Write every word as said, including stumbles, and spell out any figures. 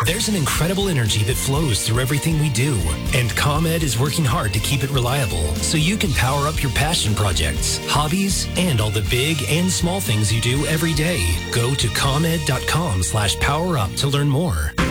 There's an incredible energy that flows through everything we do, and ComEd is working hard to keep it reliable so you can power up your passion projects, hobbies, and all the big and small things you do every day. Go to ComEd.com slash power up to learn more.